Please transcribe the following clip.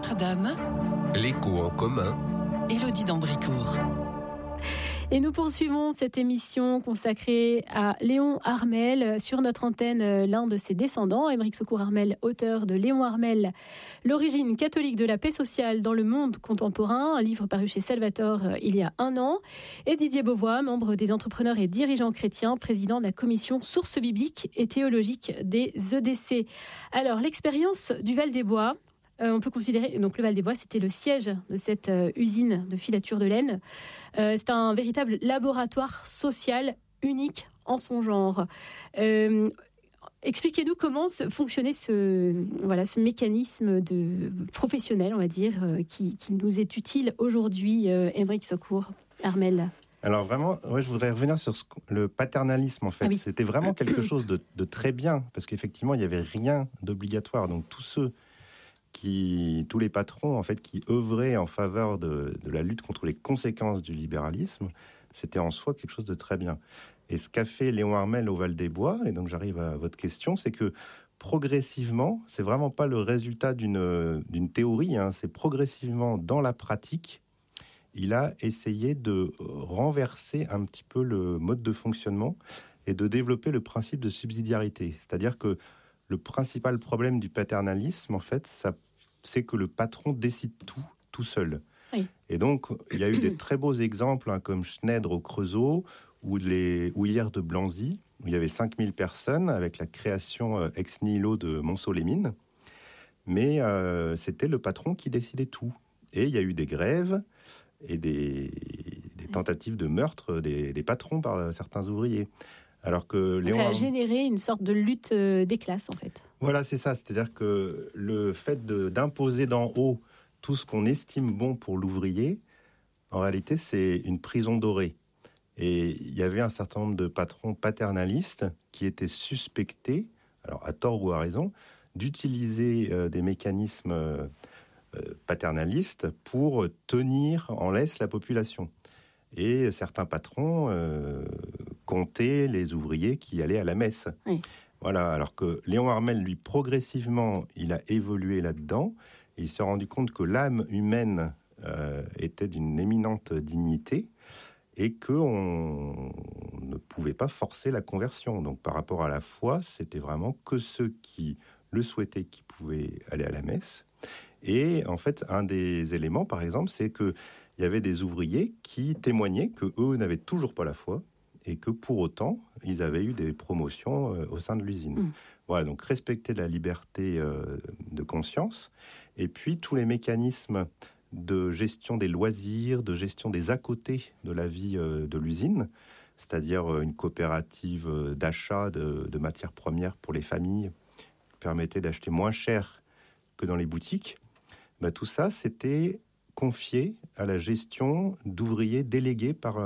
Notre-Dame. L'écho en commun. Élodie d'Ambricourt. Et nous poursuivons cette émission consacrée à Léon Harmel. Sur notre antenne, l'un de ses descendants, Aymeric Secours Harmel, auteur de Léon Harmel, l'origine catholique de la paix sociale dans le monde contemporain, un livre paru chez Salvator il y a 1 an. Et Didier Beauvois, membre des entrepreneurs et dirigeants chrétiens, président de la commission sources bibliques et théologiques des EDC. Alors, l'expérience du Val-des-Bois, on peut considérer, donc le Val-des-Bois, c'était le siège de cette usine de filature de laine. C'est un véritable laboratoire social unique en son genre. Expliquez-nous comment fonctionnait ce mécanisme professionnel, on va dire, qui nous est utile aujourd'hui, Aymeric Secours Harmel. Alors vraiment, je voudrais revenir sur le paternalisme en fait. Ah oui. C'était vraiment quelque chose de très bien, parce qu'effectivement, il n'y avait rien d'obligatoire. Donc tous les patrons en fait qui œuvraient en faveur de la lutte contre les conséquences du libéralisme, c'était en soi quelque chose de très bien. Et ce qu'a fait Léon Harmel au Val-des-Bois, et donc j'arrive à votre question, c'est que progressivement, c'est vraiment pas le résultat d'une théorie, c'est progressivement dans la pratique, il a essayé de renverser un petit peu le mode de fonctionnement et de développer le principe de subsidiarité. C'est-à-dire que le principal problème du paternalisme, en fait, c'est que le patron décide tout seul. Oui. Et donc, il y a eu des très beaux exemples, comme Schneider au Creusot, ou hier de Blanzy, où il y avait 5000 personnes, avec la création ex nihilo de Montceau-les-Mines. Mais c'était le patron qui décidait tout. Et il y a eu des grèves et des tentatives de meurtre des patrons par certains ouvriers. Alors que ça a généré une sorte de lutte des classes, en fait. Voilà, c'est ça. C'est-à-dire que le fait d'imposer d'en haut tout ce qu'on estime bon pour l'ouvrier, en réalité, c'est une prison dorée. Et il y avait un certain nombre de patrons paternalistes qui étaient suspectés, alors à tort ou à raison, d'utiliser des mécanismes paternalistes pour tenir en laisse la population. Et certains patrons comptaient les ouvriers qui allaient à la messe. Oui. Voilà, alors que Léon Harmel, lui, progressivement, il a évolué là-dedans. Et il s'est rendu compte que l'âme humaine était d'une éminente dignité et qu'on ne pouvait pas forcer la conversion. Donc par rapport à la foi, c'était vraiment que ceux qui le souhaitaient qui pouvaient aller à la messe. Et en fait, un des éléments, par exemple, c'est qu'il y avait des ouvriers qui témoignaient qu'eux n'avaient toujours pas la foi et que pour autant, ils avaient eu des promotions au sein de l'usine. Voilà, donc respecter la liberté de conscience. Et puis, tous les mécanismes de gestion des loisirs, de gestion des à-côtés de la vie de l'usine, c'est-à-dire une coopérative d'achat de matières premières pour les familles, qui permettait d'acheter moins cher que dans les boutiques. Tout ça, c'était confié à la gestion d'ouvriers délégués par